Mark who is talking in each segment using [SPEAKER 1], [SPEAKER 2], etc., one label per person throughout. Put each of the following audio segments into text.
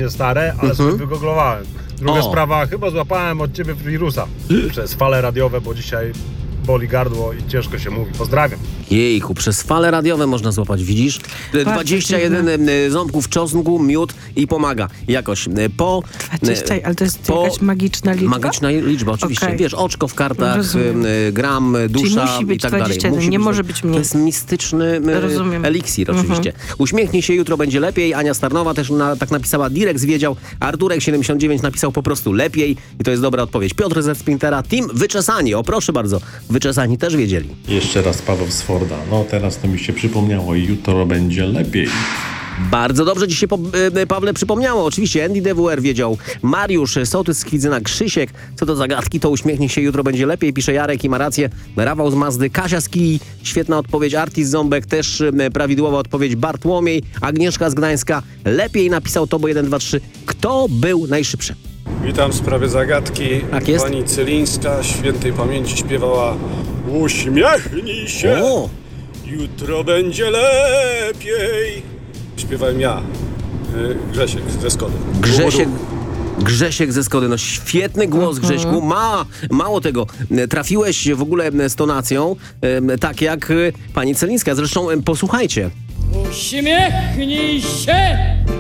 [SPEAKER 1] faktycznie stare, ale sobie wygooglowałem. Druga sprawa, chyba złapałem od ciebie wirusa przez fale radiowe, bo dzisiaj boli gardło i ciężko się mówi. Pozdrawiam.
[SPEAKER 2] Jejku, przez fale radiowe można złapać, widzisz? 21 ząbków czosnku, miód i pomaga jakoś.
[SPEAKER 3] 20, ale to jest jakaś magiczna liczba?
[SPEAKER 2] Magiczna liczba, oczywiście.
[SPEAKER 3] Okay.
[SPEAKER 2] Wiesz, oczko w kartach,
[SPEAKER 3] Rozumiem.
[SPEAKER 2] gram, dusza
[SPEAKER 3] musi być
[SPEAKER 2] i tak dalej.
[SPEAKER 3] 21, nie może być mniej.
[SPEAKER 2] To jest mistyczny eliksir oczywiście. Uśmiechnij się, jutro będzie lepiej. Ania Starnowa też tak napisała, Direx wiedział. Arturek 79 napisał po prostu lepiej i to jest dobra odpowiedź. Piotr ze Sprintera, team wyczesani. O proszę bardzo, wyczesani też wiedzieli.
[SPEAKER 4] Jeszcze raz Paweł z Forda. No teraz to mi się przypomniało i jutro będzie lepiej.
[SPEAKER 2] Bardzo dobrze ci się, Pawle, przypomniało. Oczywiście Andy DWR wiedział. Mariusz, Sołtys z Kwidzyna, Krzysiek. Co do zagadki, to uśmiechnij się, jutro będzie lepiej. Pisze Jarek i ma rację. Rafał z Mazdy, Kasia z Kij. Świetna odpowiedź. Artis Ząbek, też prawidłowa odpowiedź. Bartłomiej, Agnieszka z Gdańska. Lepiej napisał Tobo 1, 2, 3. Kto był najszybszy?
[SPEAKER 5] Witam w sprawie zagadki.
[SPEAKER 2] Tak jest.
[SPEAKER 5] Pani Cylińska świętej pamięci śpiewała uśmiechnij się,
[SPEAKER 2] O!
[SPEAKER 5] jutro będzie lepiej. Śpiewałem ja, Grzesiek ze Skody.
[SPEAKER 2] Grzesiek ze Skody, no świetny głos, Grześku. Mało tego, trafiłeś w ogóle z tonacją, tak jak pani Celińska. Zresztą posłuchajcie.
[SPEAKER 6] Uśmiechnij się,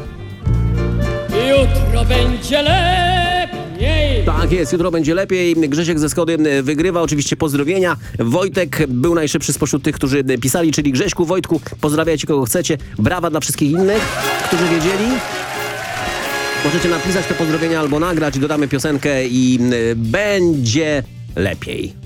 [SPEAKER 6] jutro będzie lepiej.
[SPEAKER 2] Tak jest, jutro będzie lepiej. Grzesiek ze Skody wygrywa, oczywiście pozdrowienia. Wojtek był najszybszy spośród tych, którzy pisali, czyli Grześku, Wojtku, pozdrawiajcie kogo chcecie. Brawa dla wszystkich innych, którzy wiedzieli. Możecie napisać te pozdrowienia albo nagrać, dodamy piosenkę i będzie lepiej.